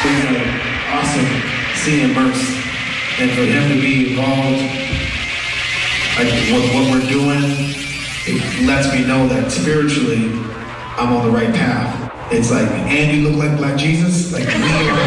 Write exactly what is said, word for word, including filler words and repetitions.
It's uh, awesome seeing Merce, and for him to be involved, like what, what we're doing, it lets me know that spiritually I'm on the right path. It's like, and you look like Black Jesus, like we are